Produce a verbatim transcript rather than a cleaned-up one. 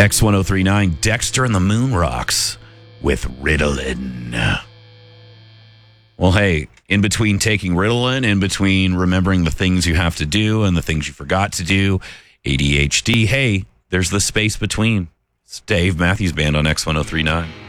X ten thirty-nine, Dexter and the Moon Rocks with Ritalin. Well, hey, in between taking Ritalin, in between remembering the things you have to do and the things you forgot to do, A D H D, hey, there's the space between. It's Dave Matthews Band on X ten thirty-nine.